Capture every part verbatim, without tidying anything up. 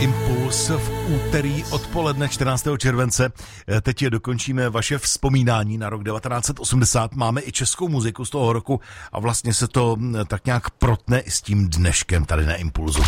Impuls v úterý odpoledne čtrnáctého července. Teď dokončíme vaše vzpomínání na rok devatenáct set osmdesát. Máme i českou muziku z toho roku a vlastně se to tak nějak protne i s tím dneškem tady na Impulzu.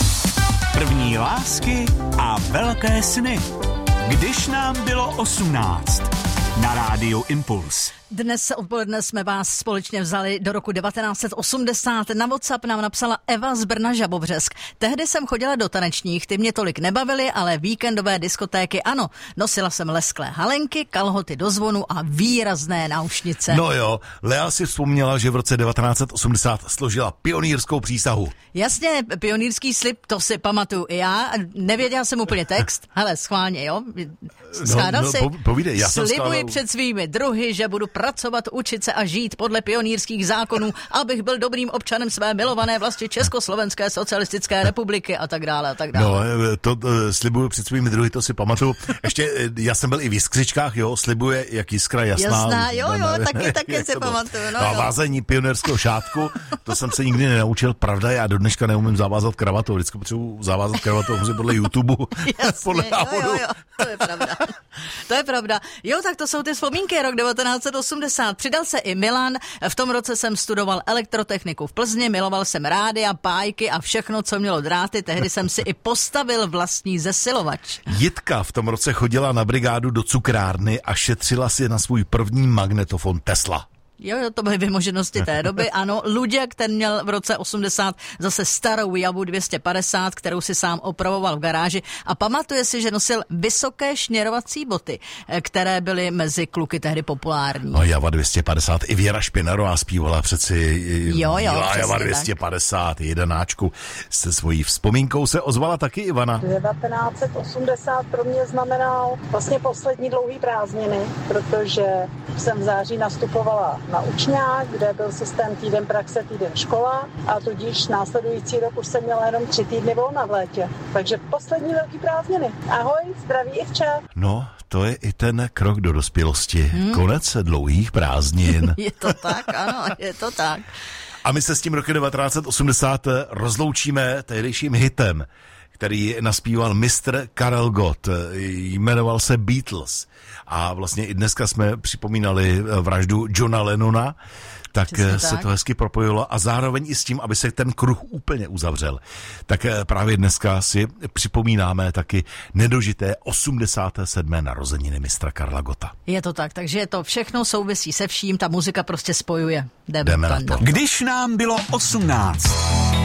První lásky a velké sny. Když nám bylo osmnáct. Na rádiu Impuls. Dnes odpoledne jsme vás společně vzali do roku devatenáct set osmdesát. Na WhatsApp nám napsala Eva z Brna Žabobřesk. Tehdy jsem chodila do tanečních, ty mě tolik nebavily, ale víkendové diskotéky ano. Nosila jsem lesklé halenky, kalhoty do zvonu a výrazné náušnice. No jo, Lea si vzpomněla, že v roce devatenáct set osmdesát složila pionýrskou přísahu. Jasně, pionýrský slib, to si pamatuju i já. Nevěděla jsem úplně text. Hele, schválně, jo? Skládal no, no, si? Po, povídej, já jsem Slibuji skládal... před svými druhy, že budu pracovat, učit se a žít podle pionýrských zákonů, abych byl dobrým občanem své milované vlasti Československé socialistické republiky a tak dále a tak dále. No, to, to slibuju před svými druhy, to si pamatuju. Ještě, já jsem byl i v jiskřičkách, jo, slibuje, jak jiskra jasná. Jasná, jo, jo, taky, taky si pamatuju. No, no a jo. vázení pionérského šátku, to jsem se nikdy nenaučil, pravda, já do dneška neumím zavázat kravatu, vždycky potřebuji zavázat kravatu, musím podle YouTube, Jasně, podle návodu. Jo, jo, jo, to je pravda. To je pravda. Jo, tak to jsou ty vzpomínky, rok devatenáct set osmdesát. Přidal se i Milan. V tom roce jsem studoval elektrotechniku v Plzni, miloval jsem rádia, pájky a všechno, co mělo dráty. Tehdy jsem si i postavil vlastní zesilovač. Jitka v tom roce chodila na brigádu do cukrárny a šetřila si na svůj první magnetofon Tesla. Jo, jo, to byly vymoženosti té doby, ano. Luděk, ten měl v roce osmdesát zase starou Javu dvě stě padesát, kterou si sám opravoval v garáži a pamatuje si, že nosil vysoké šněrovací boty, které byly mezi kluky tehdy populární. No Java dvě stě padesát, i Věra Špinarová zpívala přeci jo, jo, Java dvě stě padesát, jedenáčku. Se svojí vzpomínkou se ozvala taky Ivana. devatenáct set osmdesát pro mě znamenal vlastně poslední dlouhý prázdniny, protože jsem v září nastupovala na učňák, kde byl systém týden praxe, týden škola a tudíž následující rok už jsem měla jenom tři týdny volna v létě. Takže poslední velký prázdniny. Ahoj, zdraví Ivča. No, to je i ten krok do dospělosti. Hmm. Konec dlouhých prázdnin. Je to tak, ano, je to tak. A my se s tím rokem devatenáct set osmdesát rozloučíme tehdejším hitem, který naspíval mistr Karel Gott, jmenoval se Beatles. A vlastně i dneska jsme připomínali vraždu Johna Lennona, tak Přesně se tak. to hezky propojilo a zároveň i s tím, aby se ten kruh úplně uzavřel. Tak právě dneska si připomínáme taky nedožité osmdesáté sedmé narozeniny mistra Karla Gotta. Je to tak, takže to všechno souvisí se vším, ta muzika prostě spojuje. Jdeme na to. Když nám bylo osmnáct.